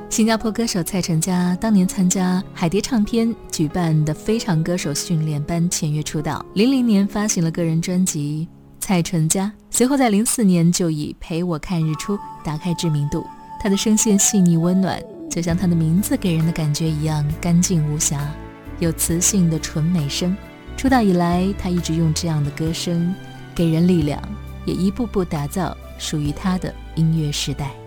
新加坡歌手蔡淳佳当年参加海蝶唱片举办的非常歌手训练班签约出道，00年发行了个人专辑《蔡淳佳》，随后在04年就以《陪我看日出》打开知名度。他的声线细腻温暖，就像他的名字给人的感觉一样干净无瑕，有磁性的纯美声。出道以来，他一直用这样的歌声给人力量，也一步步打造属于他的音乐时代。